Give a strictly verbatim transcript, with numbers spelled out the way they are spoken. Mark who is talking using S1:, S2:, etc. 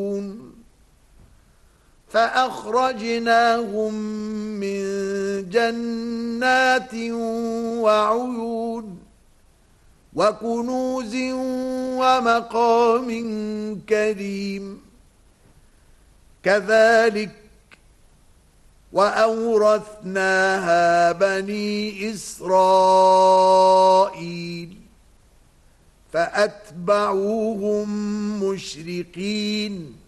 S1: فأخرجناهم من جنات وعيون وكنوز ومقام كريم كذلك وأورثناها بني إسرائيل فأتبعوهم مشرقين